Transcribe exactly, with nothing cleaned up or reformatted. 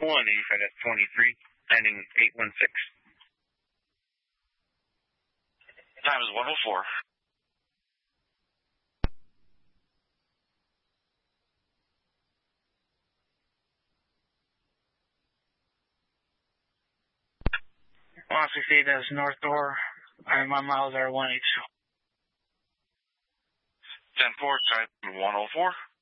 one eighty-five at twenty-three, ending eight one six. Time is one oh four. one sixty-eight, that's north door. And my miles are one eighty-two. ten four, time one oh four.